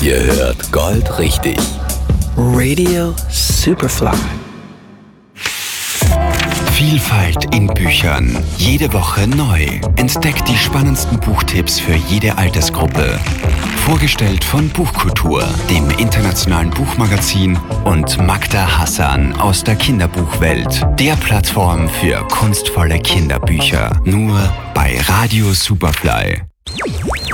Ihr hört Gold richtig. Radio Superfly. Vielfalt in Büchern. Jede Woche neu. Entdeckt die spannendsten Buchtipps für jede Altersgruppe. Vorgestellt von Buchkultur, dem internationalen Buchmagazin, und Magda Hassan aus der Kinderbuchwelt, der Plattform für kunstvolle Kinderbücher. Nur bei Radio Superfly.